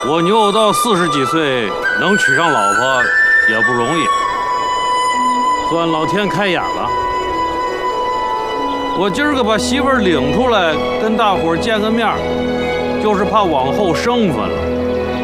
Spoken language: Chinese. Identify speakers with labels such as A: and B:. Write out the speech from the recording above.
A: 我牛到40几岁能娶上老婆也不容易，算老天开眼了。我今儿个把媳妇儿领出来，跟大伙儿见个面，就是怕往后生分了。